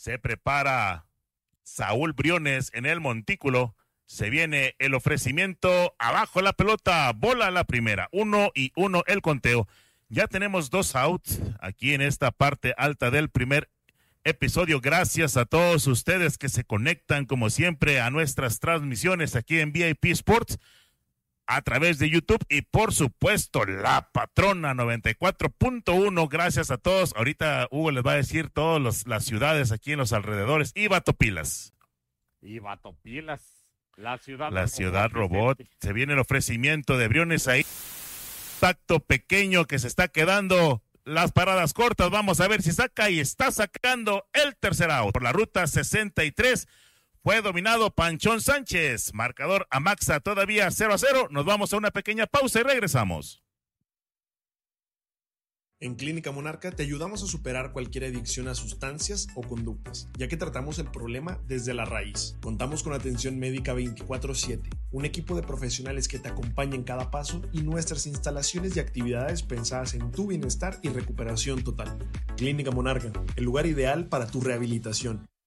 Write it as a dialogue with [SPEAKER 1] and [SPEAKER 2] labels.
[SPEAKER 1] Se prepara Saúl Briones en el montículo. Se viene el ofrecimiento, abajo la pelota, bola la primera, 1-1 el conteo. Ya tenemos 2 outs aquí en esta parte alta del primer episodio. Gracias a todos ustedes que se conectan como siempre a nuestras transmisiones aquí en VIP Sports a través de YouTube y por supuesto la Patrona 94.1. Gracias a todos. Ahorita Hugo les va a decir todas las ciudades aquí en los alrededores. Y Batopilas. La ciudad robot. Se viene el ofrecimiento de Briones ahí. Tacto pequeño que se está quedando. Las paradas cortas. Vamos a ver si saca y está sacando el tercer out. Por la ruta 63 fue dominado Panchón Sánchez. Marcador Amaxa todavía 0-0. Nos vamos a una pequeña pausa y regresamos.
[SPEAKER 2] En Clínica Monarca te ayudamos a superar cualquier adicción a sustancias o conductas, ya que tratamos el problema desde la raíz. Contamos con atención médica 24/7, un equipo de profesionales que te acompaña en cada paso y nuestras instalaciones y actividades pensadas en tu bienestar y recuperación total. Clínica Monarca, el lugar ideal para tu rehabilitación.